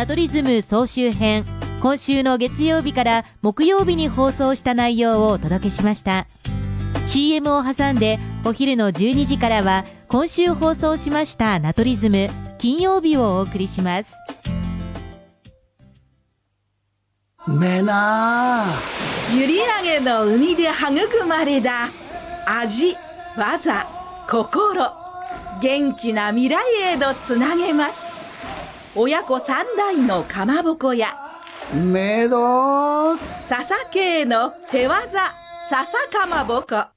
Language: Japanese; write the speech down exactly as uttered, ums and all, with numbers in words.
ナトリズム総集編、今週の月曜日から木曜日に放送した内容をお届けしました。 シーエム を挟んでお昼のじゅうにじからは今週放送しましたナトリズム金曜日をお送りします。 めな閖上の海で育まれた味、技、心、元気な未来へとつなげます。親子三代のかまぼこやめど笹系の手技笹かまぼこ。